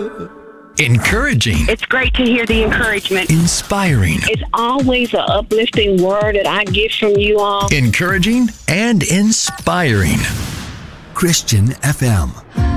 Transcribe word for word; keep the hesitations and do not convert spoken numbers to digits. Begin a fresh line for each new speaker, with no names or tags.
Encouraging.
It's great to hear the encouragement.
Inspiring.
It's always an uplifting word that I get from you all.
Encouraging and inspiring.
Christian F M.